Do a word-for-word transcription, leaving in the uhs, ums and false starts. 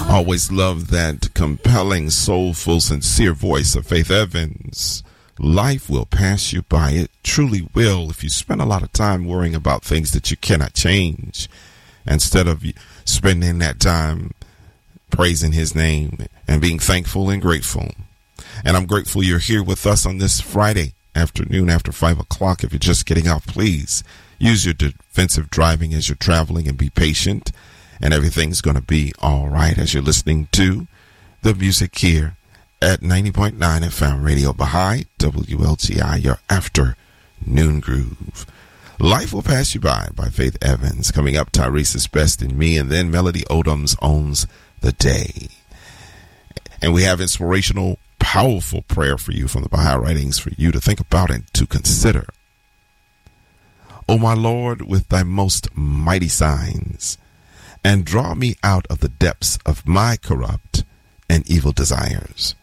Always love that compelling, soulful, sincere voice of Faith Evans. Life will pass you by. It truly will if you spend a lot of time worrying about things that you cannot change, instead of spending that time praising his name and being thankful and grateful. And I'm grateful you're here with us on this Friday afternoon after five o'clock. If you're just getting off, please use your defensive driving as you're traveling and be patient. And everything's going to be all right as you're listening to the music here at ninety point nine F M Radio Baha'i, W L T I, your afternoon groove. Life Will Pass You By by Faith Evans. Coming up, Tyrese's Best in Me, and then Melody Odom's Owns the Day. And we have inspirational, powerful prayer for you from the Baha'i writings for you to think about and to consider. O my Lord, with thy most mighty signs, and draw me out of the depths of my corrupt and evil desires.